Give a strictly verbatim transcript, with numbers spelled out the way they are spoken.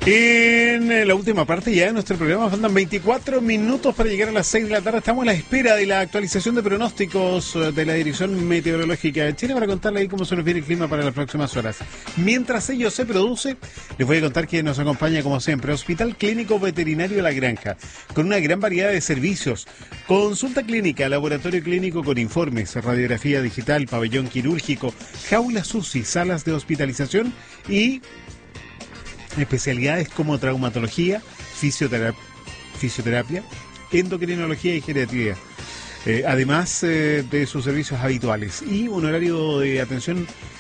En la última parte ya de nuestro programa faltan veinticuatro minutos para llegar a las seis de la tarde. Estamos a la espera de la actualización de pronósticos de la Dirección Meteorológica de Chile para contarle ahí cómo se nos viene el clima para las próximas horas. Mientras ello se produce, les voy a contar que nos acompaña como siempre Hospital Clínico Veterinario La Granja, con una gran variedad de servicios: consulta clínica, laboratorio clínico con informes, radiografía digital, pabellón quirúrgico, jaulas U C I, salas de hospitalización y especialidades como traumatología, fisioterapia, fisioterapia endocrinología y geriatría. Eh, además eh, de sus servicios habituales y un horario de atención